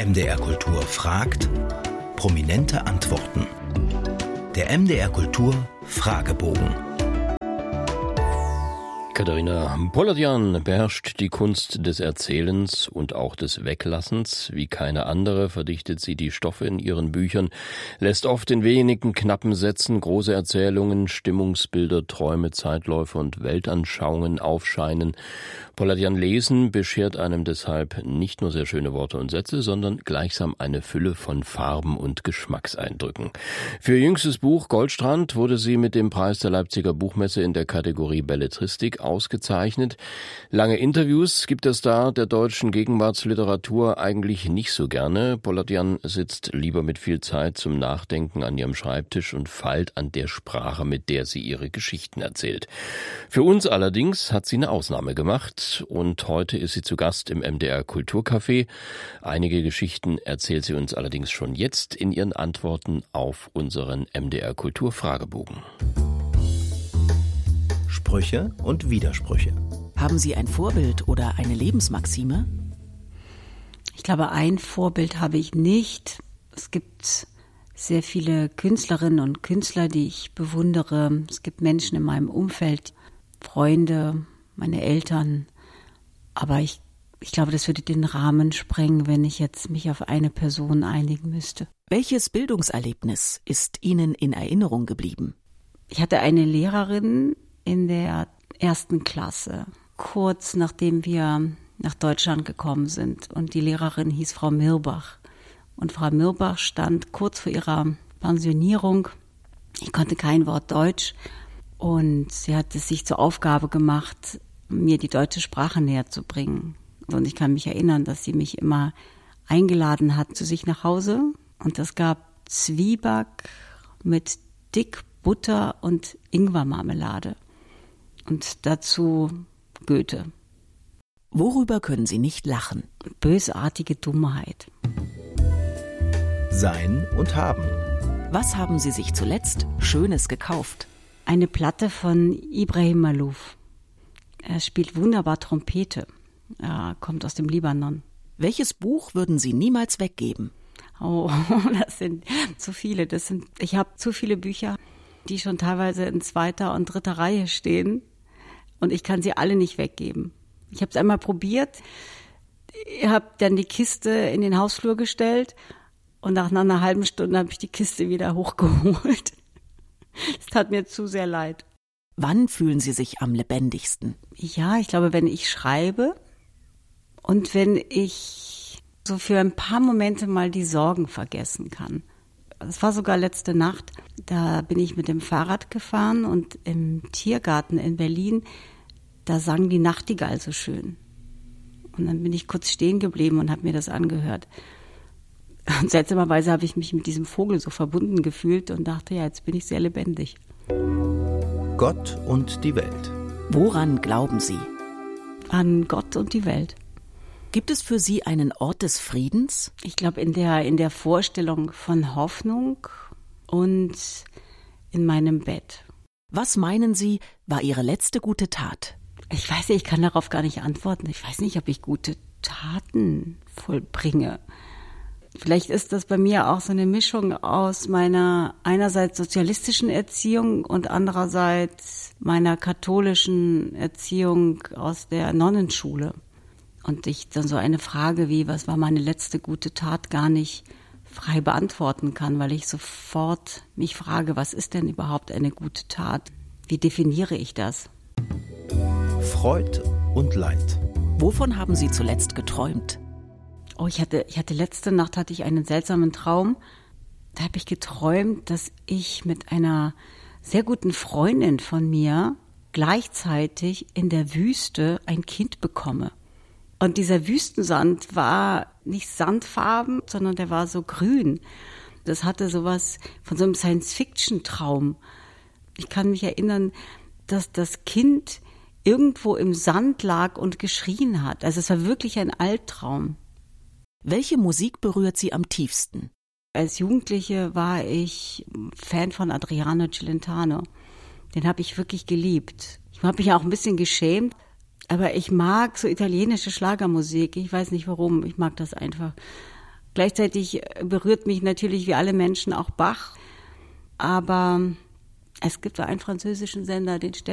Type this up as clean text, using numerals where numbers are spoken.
MDR Kultur fragt, prominente Antworten. Der MDR Kultur Fragebogen. Katharina Polatjan beherrscht die Kunst des Erzählens und auch des Weglassens. Wie keine andere verdichtet sie die Stoffe in ihren Büchern, lässt oft in wenigen knappen Sätzen große Erzählungen, Stimmungsbilder, Träume, Zeitläufe und Weltanschauungen aufscheinen. Polatjan lesen beschert einem deshalb nicht nur sehr schöne Worte und Sätze, sondern gleichsam eine Fülle von Farben und Geschmackseindrücken. Für ihr jüngstes Buch Goldstrand wurde sie mit dem Preis der Leipziger Buchmesse in der Kategorie Belletristik ausgezeichnet. Lange Interviews gibt es da der deutschen Gegenwartsliteratur eigentlich nicht so gerne. Polatjan sitzt lieber mit viel Zeit zum Nachdenken an ihrem Schreibtisch und feilt an der Sprache, mit der sie ihre Geschichten erzählt. Für uns allerdings hat sie eine Ausnahme gemacht und heute ist sie zu Gast im MDR Kulturcafé. Einige Geschichten erzählt sie uns allerdings schon jetzt in ihren Antworten auf unseren MDR Kultur Fragebogen. Sprüche und Widersprüche. Haben Sie ein Vorbild oder eine Lebensmaxime? Ich glaube, ein Vorbild habe ich nicht. Es gibt sehr viele Künstlerinnen und Künstler, die ich bewundere. Es gibt Menschen in meinem Umfeld, Freunde, meine Eltern. Aber ich glaube, das würde den Rahmen sprengen, wenn ich jetzt mich auf eine Person einigen müsste. Welches Bildungserlebnis ist Ihnen in Erinnerung geblieben? Ich hatte eine Lehrerin in der 1. Klasse, kurz nachdem wir nach Deutschland gekommen sind. Und die Lehrerin hieß Frau Mirbach. Und Frau Mirbach stand kurz vor ihrer Pensionierung. Ich konnte kein Wort Deutsch. Und sie hat es sich zur Aufgabe gemacht, mir die deutsche Sprache näher zu bringen. Und ich kann mich erinnern, dass sie mich immer eingeladen hat zu sich nach Hause. Und es gab Zwieback mit dick Butter und Ingwermarmelade. Und dazu Goethe. Worüber können Sie nicht lachen? Bösartige Dummheit. Sein und haben. Was haben Sie sich zuletzt Schönes gekauft? Eine Platte von Ibrahim Malouf. Er spielt wunderbar Trompete. Er kommt aus dem Libanon. Welches Buch würden Sie niemals weggeben? Oh, das sind zu viele. Ich habe zu viele Bücher, die schon teilweise in 2. und 3. Reihe stehen. Und ich kann sie alle nicht weggeben. Ich habe es einmal probiert. Ich habe dann die Kiste in den Hausflur gestellt. Und nach einer halben Stunde habe ich die Kiste wieder hochgeholt. Es tat mir zu sehr leid. Wann fühlen Sie sich am lebendigsten? Ja, ich glaube, wenn ich schreibe und wenn ich so für ein paar Momente mal die Sorgen vergessen kann. Das war sogar letzte Nacht. Da bin ich mit dem Fahrrad gefahren und im Tiergarten in Berlin, da sang die Nachtigall so schön. Und dann bin ich kurz stehen geblieben und habe mir das angehört. Und seltsamerweise habe ich mich mit diesem Vogel so verbunden gefühlt und dachte, ja, jetzt bin ich sehr lebendig. Gott und die Welt. Woran glauben Sie? An Gott und die Welt. Gibt es für Sie einen Ort des Friedens? Ich glaube, in der Vorstellung von Hoffnung und in meinem Bett. Was meinen Sie, war Ihre letzte gute Tat? Ich weiß nicht, ich kann darauf gar nicht antworten. Ich weiß nicht, ob ich gute Taten vollbringe. Vielleicht ist das bei mir auch so eine Mischung aus meiner einerseits sozialistischen Erziehung und andererseits meiner katholischen Erziehung aus der Nonnenschule. Und ich dann so eine Frage wie, was war meine letzte gute Tat, gar nicht frei beantworten kann, weil ich sofort mich frage, was ist denn überhaupt eine gute Tat? Wie definiere ich das? Freud und Leid. Wovon haben Sie zuletzt geträumt? Oh, letzte Nacht hatte ich einen seltsamen Traum. Da habe ich geträumt, dass ich mit einer sehr guten Freundin von mir gleichzeitig in der Wüste ein Kind bekomme. Und dieser Wüstensand war nicht sandfarben, sondern der war so grün. Das hatte sowas von so einem Science-Fiction-Traum. Ich kann mich erinnern, dass das Kind irgendwo im Sand lag und geschrien hat. Also es war wirklich ein Albtraum. Welche Musik berührt Sie am tiefsten? Als Jugendliche war ich Fan von Adriano Celentano. Den habe ich wirklich geliebt. Ich habe mich auch ein bisschen geschämt. Aber ich mag so italienische Schlagermusik. Ich weiß nicht warum. Ich mag das einfach. Gleichzeitig berührt mich natürlich wie alle Menschen auch Bach. Aber es gibt einen französischen Sender, den stelle